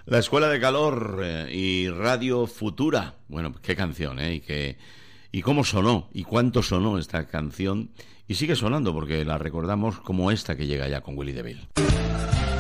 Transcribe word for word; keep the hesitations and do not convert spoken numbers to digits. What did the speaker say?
La Escuela de Calor eh, y Radio Futura. Bueno, qué canción, ¿eh? Y, qué, y cómo sonó, y cuánto sonó esta canción. Y sigue sonando porque la recordamos como esta que llega ya con Willy DeVille.